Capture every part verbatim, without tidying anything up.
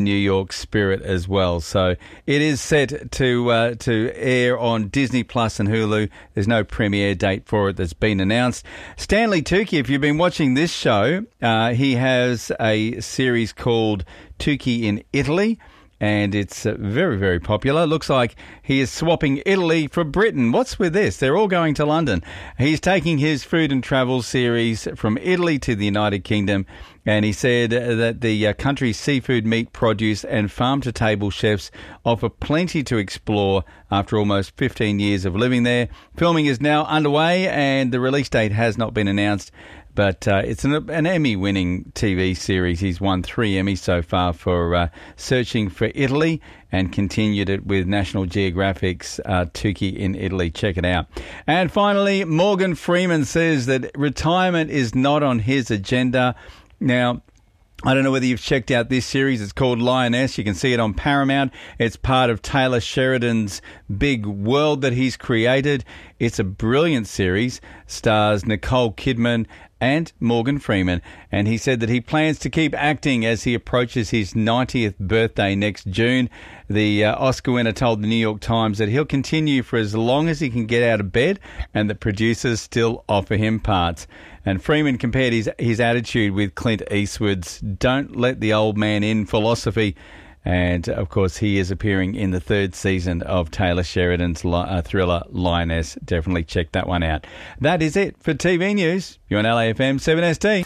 New York spirit as well. So it is set to uh, to air on Disney Plus and Hulu. There's no premiere date for it that's been announced. Stanley Tucci, if you've been watching this show, uh, he has a series called Tucci in Italy, and it's uh, very, very popular. Looks like he is swapping Italy for Britain. What's with this? They're all going to London. He's taking his food and travel series from Italy to the United Kingdom, and he said that the uh, country's seafood, meat, produce and farm-to-table chefs offer plenty to explore after almost fifteen years of living there. Filming is now underway and the release date has not been announced. But uh, it's an, an Emmy-winning T V series. He's won three Emmys so far for uh, Searching for Italy, and continued it with National Geographic's uh, Tucci in Italy. Check it out. And finally, Morgan Freeman says that retirement is not on his agenda. Now, I don't know whether you've checked out this series. It's called Lioness. You can see it on Paramount. It's part of Taylor Sheridan's big world that he's created. It's a brilliant series. Stars Nicole Kidman and Morgan Freeman. And he said that he plans to keep acting as he approaches his ninetieth birthday next June. The uh, Oscar winner told the New York Times that he'll continue for as long as he can get out of bed, and the producers still offer him parts. And Freeman compared his, his attitude with Clint Eastwood's "don't let the old man in" philosophy. And, of course, he is appearing in the third season of Taylor Sheridan's li- uh, thriller Lioness. Definitely check that one out. That is it for T V News. You're on L A F M seven S D.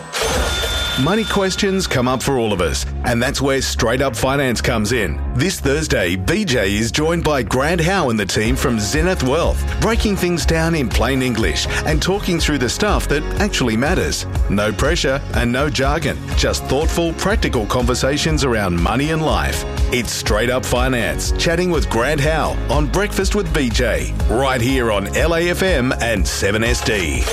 Money questions come up for all of us, and that's where Straight Up Finance comes in. This Thursday, B J is joined by Grant Howe and the team from Zenith Wealth, breaking things down in plain English and talking through the stuff that actually matters. No pressure and no jargon, just thoughtful, practical conversations around money and life. It's Straight Up Finance, chatting with Grant Howe on Breakfast with B J, right here on L A F M and seven S D.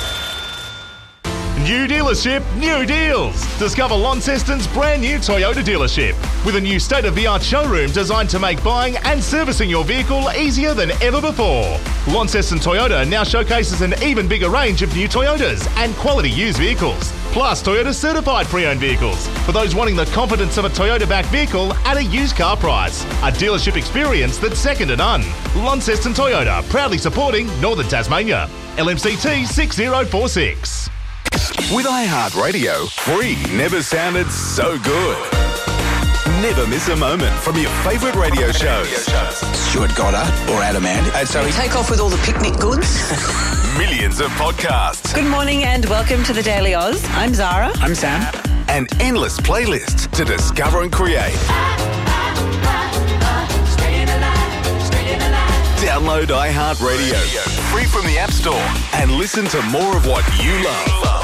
New dealership, new deals. Discover Launceston's brand new Toyota dealership with a new state-of-the-art showroom designed to make buying and servicing your vehicle easier than ever before. Launceston Toyota now showcases an even bigger range of new Toyotas and quality used vehicles, plus Toyota certified pre-owned vehicles for those wanting the confidence of a Toyota-backed vehicle at a used car price. A dealership experience that's second to none. Launceston Toyota, proudly supporting Northern Tasmania. L M C T six zero four six. With iHeartRadio, free never sounded so good. Never miss a moment from your favourite radio shows. Stuart Goddard or Adam Ant. Uh, sorry. Take off with all the picnic goods. Millions of podcasts. Good morning and welcome to the Daily Oz. I'm Zara. I'm Sam. And endless playlists to discover and create. Download iHeartRadio, free from the App Store, and listen to more of what you love.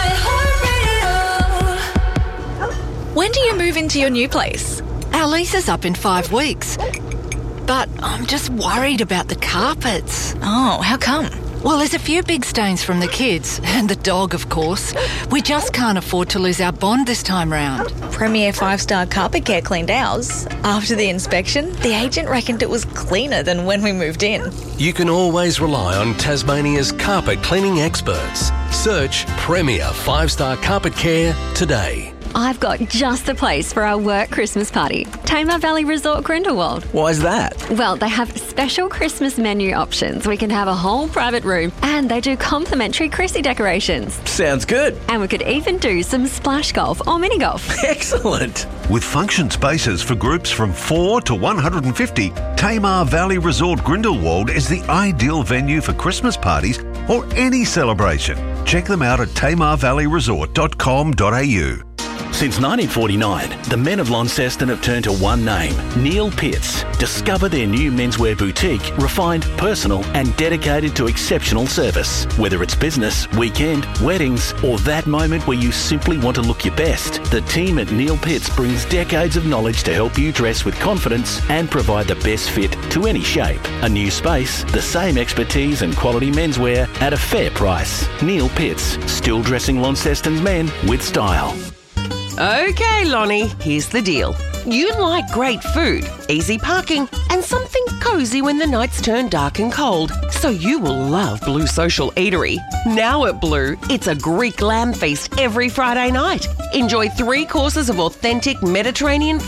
When do you move into your new place? Our lease is up in five weeks. But I'm just worried about the carpets. Oh, how come? Well, there's a few big stains from the kids, and the dog, of course. We just can't afford to lose our bond this time round. Premier five-star Carpet Care cleaned ours. After the inspection, the agent reckoned it was cleaner than when we moved in. You can always rely on Tasmania's carpet cleaning experts. Search Premier five-star Carpet Care today. I've got just the place for our work Christmas party. Tamar Valley Resort Grindelwald. Why is that? Well, they have special Christmas menu options. We can have a whole private room, and they do complimentary Chrissy decorations. Sounds good. And we could even do some splash golf or mini golf. Excellent. With function spaces for groups from four to one hundred fifty, Tamar Valley Resort Grindelwald is the ideal venue for Christmas parties or any celebration. Check them out at tamar valley resort dot com dot a u. Since nineteen forty-nine, the men of Launceston have turned to one name, Neil Pitts. Discover their new menswear boutique, refined, personal and dedicated to exceptional service. Whether it's business, weekend, weddings or that moment where you simply want to look your best, the team at Neil Pitts brings decades of knowledge to help you dress with confidence and provide the best fit to any shape. A new space, the same expertise and quality menswear at a fair price. Neil Pitts, still dressing Launceston's men with style. Okay, Lonnie, here's the deal. You like great food, easy parking, and something cosy when the nights turn dark and cold. So you will love Blue Social Eatery. Now at Blue, it's a Greek lamb feast every Friday night. Enjoy three courses of authentic Mediterranean